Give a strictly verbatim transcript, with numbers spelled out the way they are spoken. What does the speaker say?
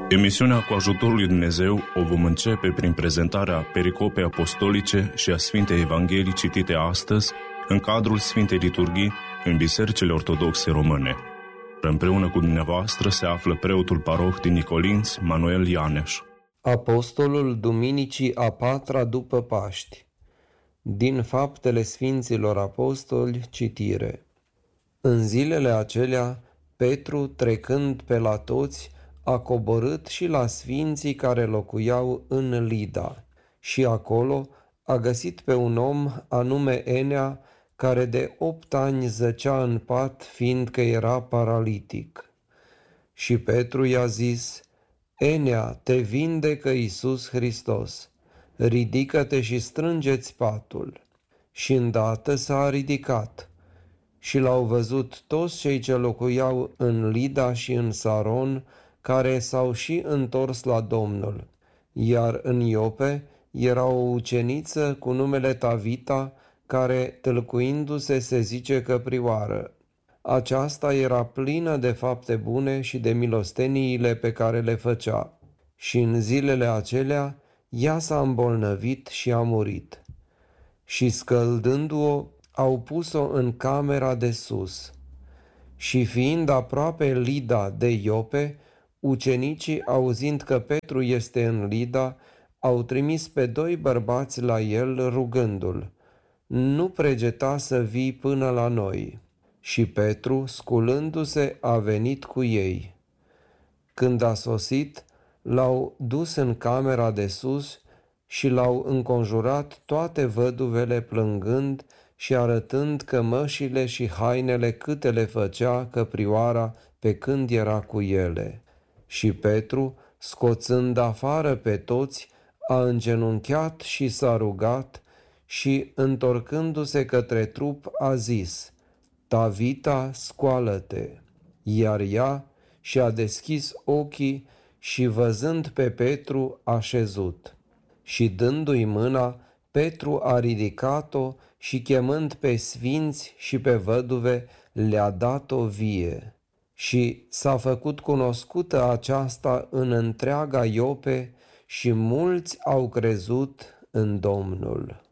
Emisiunea Cu ajutorul lui Dumnezeu o vom începe prin prezentarea pericopei apostolice și a Sfintei Evanghelii citite astăzi în cadrul Sfintei Liturghii în Bisericile Ortodoxe Române. Împreună cu dumneavoastră se află preotul paroh din Nicolinți, Manuel Ianeș. Apostolul Duminicii a patra după Paști. Din Faptele Sfinților Apostoli, citire. În zilele acelea, Petru, trecând pe la toți, a coborât și la sfinții care locuiau în Lida și acolo a găsit pe un om anume Enea, care de opt ani zăcea în pat, fiindcă era paralitic. Și Petru i-a zis: Enea, te vindecă Iisus Hristos, ridică-te și strânge-ți patul. Și îndată s-a ridicat. Și l-au văzut toți cei ce locuiau în Lida și în Saron, care s-au și întors la Domnul. Iar în Iope era o uceniță cu numele Tavita, care, tâlcuindu-se, se zice căprioară. Aceasta era plină de fapte bune și de milosteniile pe care le făcea. Și în zilele acelea, ea s-a îmbolnăvit și a murit. Și scăldându-o, au pus-o în camera de sus. Și fiind aproape Lida de Iope, ucenicii, auzind că Petru este în Lida, au trimis pe doi bărbați la el, rugându-l: nu pregeta să vii până la noi. Și Petru, sculându-se, a venit cu ei. Când a sosit, l-au dus în camera de sus și l-au înconjurat toate văduvele, plângând și arătând cămășile și hainele câte le făcea căprioara pe când era cu ele. Și Petru, scoțând afară pe toți, a îngenunchiat și s-a rugat și, întorcându-se către trup, a zis: Tavita, scoală-te! Iar ea și-a deschis ochii și, văzând pe Petru, a șezut. Și dându-i mâna, Petru a ridicat-o și, chemând pe sfinți și pe văduve, le-a dat-o vie. Și s-a făcut cunoscută aceasta în întreaga Iope și mulți au crezut în Domnul.